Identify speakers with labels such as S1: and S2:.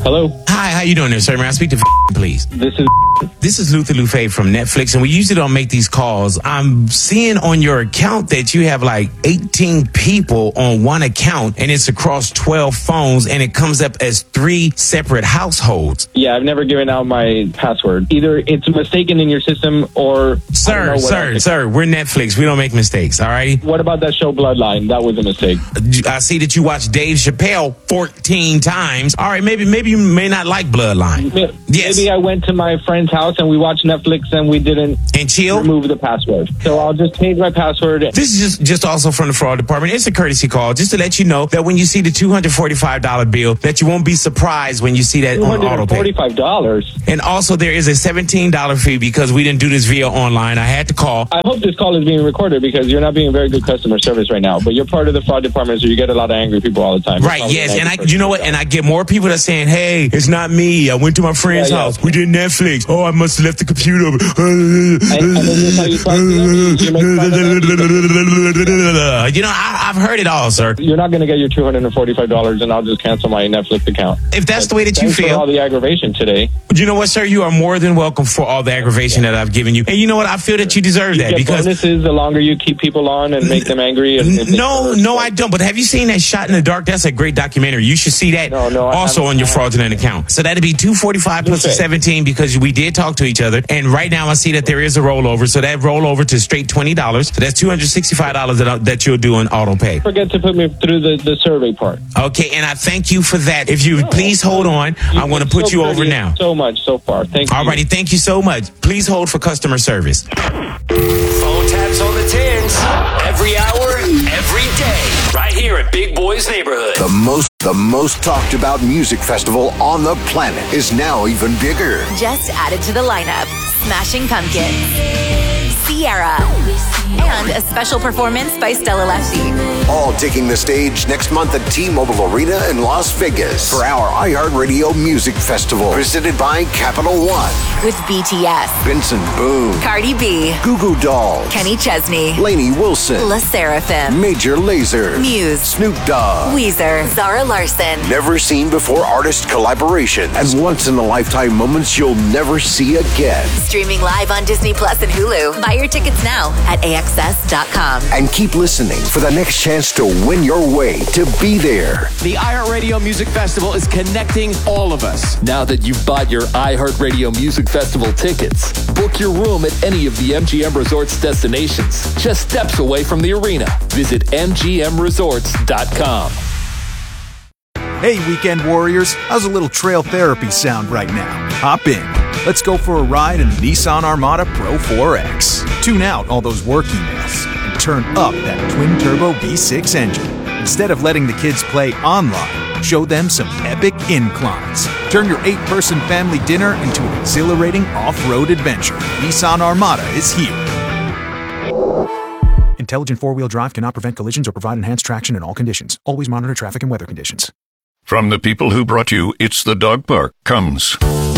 S1: Hello.
S2: Hi, how you doing there, sir? May I speak to please? This is Luther Lufe from Netflix, and we usually don't make these calls. I'm seeing on your account that you have like 18 people on one account, and it's across 12 phones, and it comes up as 3 separate households.
S1: Yeah, I've never given out my password. Either it's mistaken in your system or...
S2: Sir, we're Netflix. We don't make mistakes, all right?
S1: What about that show Bloodline? That was a mistake.
S2: I see that you watched Dave Chappelle 14 times. All right, maybe you may not like Bloodline. Yes.
S1: Maybe I went to my friend's house and we watched Netflix and we didn't remove the password. So I'll just change my password.
S2: This is just also from the fraud department. It's a courtesy call just to let you know that when you see the $245 bill, that you won't be surprised when you see that on auto pay.
S1: $245.
S2: And also there is a $17 fee because we didn't do this via online. I had to call.
S1: I hope this call is being recorded because you're not being very good customer service right now. But you're part of the fraud department, so you get a lot of angry people all the time.
S2: Right, yes. And you know what? And I get more people that are saying, hey, it's not me. I went to my friend's house. We did Netflix. Oh, I must have left the computer.
S1: And then this how you talk to them? You make fun of them?
S2: You know, I've heard it all, sir.
S1: You're not going to get your $245 and I'll just cancel my Netflix account.
S2: If that's the way that you feel.
S1: Thanks for all the aggravation today.
S2: You know what, sir? You are more than welcome for all the aggravation that I've given you. And you know what? I feel that you deserve that because
S1: bonuses the longer you keep people on and make them angry.
S2: No, I don't. But have you seen that Shot in the Dark? That's a great documentary. You should see that also on your fraudulent account. So that'd be $245 plus the 17 because we did talk to each other. And right now I see that there is a rollover. So that rollover to straight $20. So that's $265 that you'll do on auto pay.
S1: Forget to put me through the survey part.
S2: Okay, and I thank you for that. If you would please hold on, I'm going to put you over now.
S1: So much so far. Thank you.
S2: Alrighty, thank you so much. Please hold for customer service.
S3: Phone taps on the tins every hour, every day, right here in Big Boy's neighborhood.
S4: The most talked about music festival on the planet is now even bigger.
S5: Just added to the lineup, Smashing Pumpkins, Sierra, and a special performance by Stella Lefty.
S4: All taking the stage next month at T-Mobile Arena in Las Vegas for our iHeartRadio Music Festival, presented by Capital One.
S5: With BTS,
S4: Benson Boone,
S5: Cardi B,
S4: Goo Goo Dolls,
S5: Kenny Chesney,
S4: Lainey Wilson,
S5: La Seraphim,
S4: Major Lazer,
S5: Muse,
S4: Snoop Dogg,
S5: Weezer, Zara Larson.
S4: Never seen before artist collaboration and once in a lifetime moments you'll never see again.
S5: Streaming live on Disney Plus and Hulu. Buy your tickets now at AXS.com.
S4: And keep listening for the next chance to win your way to be there.
S6: The iHeartRadio Music Festival is connecting all of us. Now that you've bought your iHeartRadio Music Festival tickets, book your room at any of the MGM Resorts destinations, just steps away from the arena. Visit MGMResorts.com.
S7: Hey, Weekend Warriors, how's a little trail therapy sound right now? Hop in. Let's go for a ride in the Nissan Armada Pro 4X. Tune out all those work emails and turn up that twin-turbo V6 engine. Instead of letting the kids play online, show them some epic inclines. Turn your 8-person family dinner into an exhilarating off-road adventure. Nissan Armada is here. Intelligent four-wheel drive cannot prevent collisions or provide enhanced traction in all conditions. Always monitor traffic and weather conditions.
S8: From the people who brought you It's the Dog Park comes